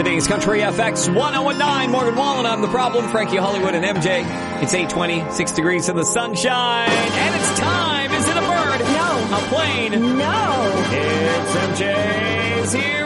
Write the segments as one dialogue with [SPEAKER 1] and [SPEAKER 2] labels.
[SPEAKER 1] Today's Country FX 1019. Morgan Wallen, I'm the problem. Frankie Hollywood and MJ. It's 8:20, 6 degrees in the sunshine. And it's time. Is it a bird?
[SPEAKER 2] No.
[SPEAKER 1] A plane?
[SPEAKER 2] No.
[SPEAKER 1] It's MJ's Hero.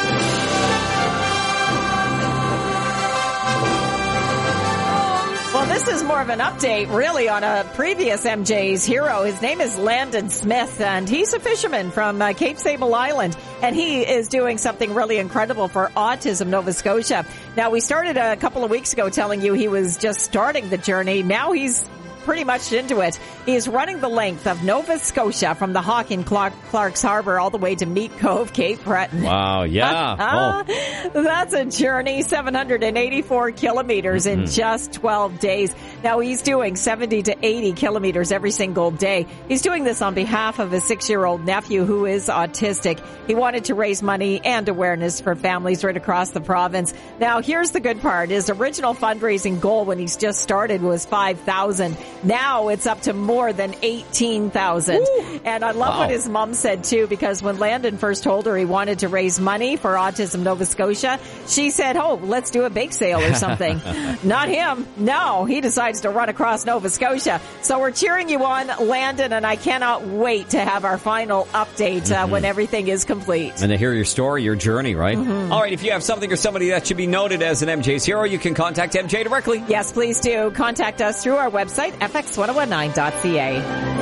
[SPEAKER 2] Well, this is more of an update, really, on a previous MJ's Hero. His name is Landon Smith, and he's a fisherman from Cape Sable Island, and he is doing something really incredible for Autism Nova Scotia. Now, we started a couple of weeks ago telling you he was just starting the journey. Now he's pretty much into it. He is running the length of Nova Scotia from the Hawk in Clark's Harbor all the way to Meat Cove, Cape Breton.
[SPEAKER 1] Wow, yeah.
[SPEAKER 2] That's a journey, 784 kilometers in just 12 days. Now, he's doing 70 to 80 kilometers every single day. He's doing this on behalf of his 6-year-old nephew who is autistic. He wanted to raise money and awareness for families right across the province. Now, here's the good part. His original fundraising goal when he's just started was $5,000. Now it's up to more than $18,000. And I love what his mom said too, because when Landon first told her he wanted to raise money for Autism Nova Scotia, she said, "Oh, let's do a bake sale or something." Not him. No, he decides to run across Nova Scotia. So we're cheering you on, Landon, and I cannot wait to have our final update when everything is complete.
[SPEAKER 1] And to hear your story, your journey, right? All right, if you have something or somebody that should be noted as an MJ's Hero, you can contact MJ directly.
[SPEAKER 2] Yes, please do. Contact us through our website, fx1019.ca.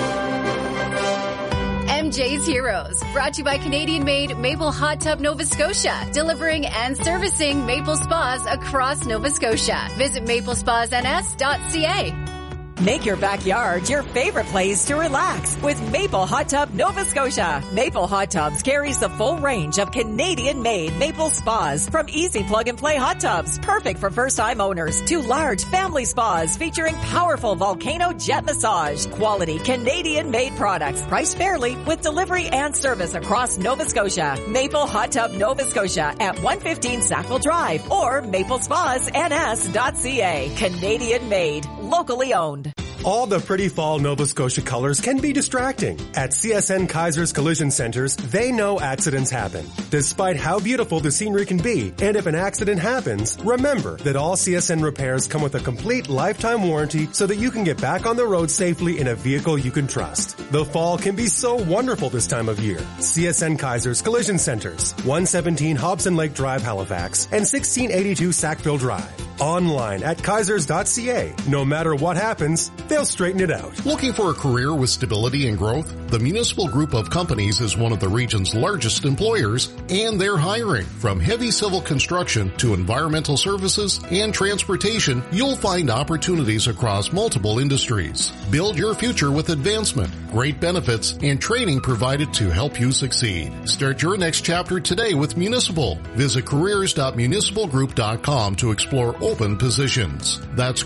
[SPEAKER 3] MJ's Heroes, brought to you by Canadian-made Maple Hot Tub Nova Scotia, delivering and servicing Maple Spas across Nova Scotia. Visit maplespasns.ca.
[SPEAKER 2] Make your backyard your favorite place to relax with Maple Hot Tub Nova Scotia. Maple Hot Tubs carries the full range of Canadian-made maple spas, from easy plug-and-play hot tubs, perfect for first-time owners, to large family spas featuring powerful volcano jet massage. Quality Canadian-made products, priced fairly with delivery and service across Nova Scotia. Maple Hot Tub Nova Scotia at 115 Sackville Drive or maplespasns.ca. Canadian-made, locally owned.
[SPEAKER 4] All the pretty fall Nova Scotia colors can be distracting. At CSN Kaiser's Collision Centers, they know accidents happen. Despite how beautiful the scenery can be, and if an accident happens, remember that all CSN repairs come with a complete lifetime warranty so that you can get back on the road safely in a vehicle you can trust. The fall can be so wonderful this time of year. CSN Kaiser's Collision Centers, 117 Hobson Lake Drive, Halifax, and 1682 Sackville Drive. Online at kaisers.ca. No matter what happens, they'll straighten it out.
[SPEAKER 5] Looking for a career with stability and growth? The Municipal Group of Companies is one of the region's largest employers, and they're hiring. From heavy civil construction to environmental services and transportation, you'll find opportunities across multiple industries. Build your future with advancement, great benefits, and training provided to help you succeed. Start your next chapter today with Municipal. Visit careers.municipalgroup.com to explore open positions. That's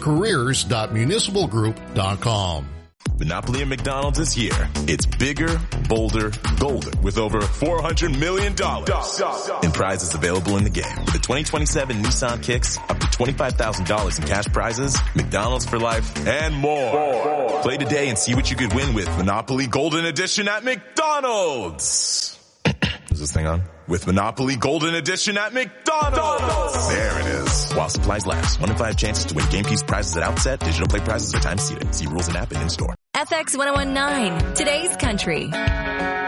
[SPEAKER 5] careers.municipalgroup.com.
[SPEAKER 6] Monopoly at McDonald's is here. It's bigger, bolder, golden, with over $400 million in prizes available in the game. With the 2027 Nissan Kicks, up to $25,000 in cash prizes, McDonald's for life, and more. Play today and see what you could win with Monopoly Golden Edition at McDonald's. Is this thing on? With Monopoly Golden Edition at McDonald's. There it is. While supplies last. 1 in 5 chances to win game piece prizes at outset. Digital play prizes are time seated. See rules and app and in store.
[SPEAKER 3] FX 1019, today's country.